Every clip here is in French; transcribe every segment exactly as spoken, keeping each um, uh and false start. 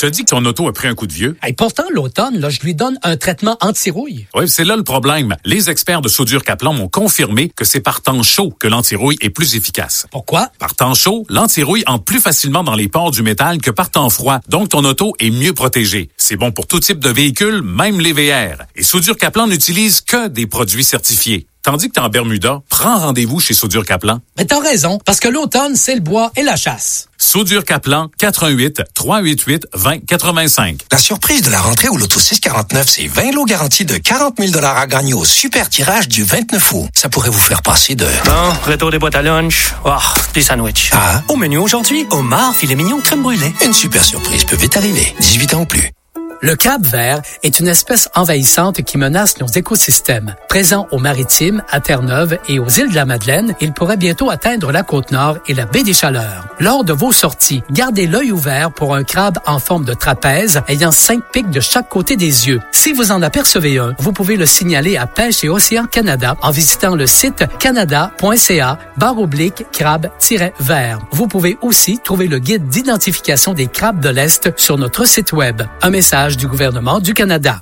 te dis que ton auto a pris un coup de vieux. Et pourtant, l'automne, là, je lui donne un traitement anti-rouille. Oui, c'est là le problème. Les experts de Soudure Kaplan m'ont confirmé que c'est par temps chaud que l'anti-rouille est plus efficace. Pourquoi? Par temps chaud, l'anti-rouille entre plus facilement dans les pores du métal que par temps froid. Donc, ton auto est mieux protégée. C'est bon pour tout type de véhicule, même les V R. Et Soudure Kaplan n'utilise que des produits certifiés. Tandis que t'es en Bermuda, prends rendez-vous chez Soudure Kaplan. Mais t'as raison, parce que l'automne, c'est le bois et la chasse. Soudure Kaplan, quatre un huit, trois huit huit, deux zéro huit cinq. La surprise de la rentrée au Loto six quarante-neuf, c'est vingt lots garantis de quarante mille dollars à gagner au super tirage du vingt-neuf août. Ça pourrait vous faire passer de... Bon, retour des boîtes à lunch. Oh, des sandwichs. Ah. Au menu aujourd'hui, homard, filet mignon, crème brûlée. Une super surprise peut vite arriver. dix-huit ans ou plus. Le crabe vert est une espèce envahissante qui menace nos écosystèmes. Présent aux Maritimes, à Terre-Neuve et aux îles de la Madeleine, il pourrait bientôt atteindre la Côte-Nord et la baie des Chaleurs. Lors de vos sorties, gardez l'œil ouvert pour un crabe en forme de trapèze ayant cinq pics de chaque côté des yeux. Si vous en apercevez un, vous pouvez le signaler à Pêche et Océan Canada en visitant le site canada.ca barre oblique crabe-vert. Vous pouvez aussi trouver le guide d'identification des crabes de l'Est sur notre site web. Un message du gouvernement du Canada.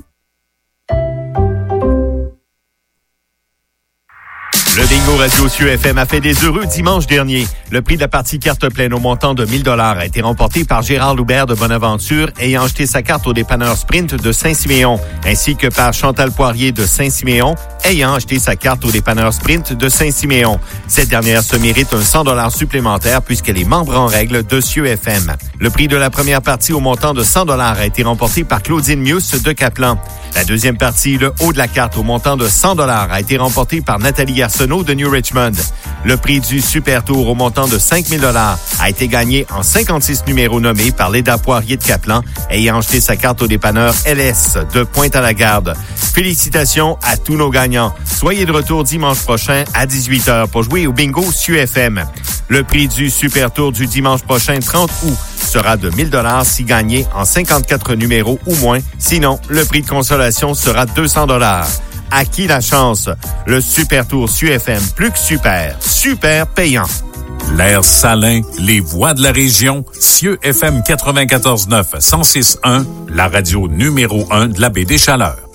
Le bingo Radio C E F M a fait des heureux dimanche dernier. Le prix de la partie carte pleine au montant de mille dollars a été remporté par Gérard Loubert de Bonaventure ayant acheté sa carte au dépanneur Sprint de Saint-Siméon, ainsi que par Chantal Poirier de Saint-Siméon ayant acheté sa carte au dépanneur Sprint de Saint-Siméon. Cette dernière se mérite un cent dollars supplémentaire puisqu'elle est membre en règle de C E F M. Le prix de la première partie au montant de cent dollars a été remporté par Claudine Mius de Caplan. La deuxième partie, le haut de la carte au montant de cent dollars a été remporté par Nathalie Arsenault de New Richmond. Le prix du Super Tour au montant de cinq mille dollars a été gagné en cinquante-six numéros nommés par Léda Poirier de Caplan, ayant acheté sa carte au dépanneur L S de Pointe-à-la-Garde. Félicitations à tous nos gagnants. Soyez de retour dimanche prochain à dix-huit heures pour jouer au bingo C E F M. Le prix du Super Tour du dimanche prochain trente août sera de mille dollars si gagné en cinquante-quatre numéros ou moins. Sinon, le prix de consolation sera deux cents dollars. À qui la chance? Le Super Tour C E F M, plus que super, super payant. L'air salin, les voix de la région, C E F M quatre-vingt-quatorze neuf, cent six point un, la radio numéro un de la baie des Chaleurs.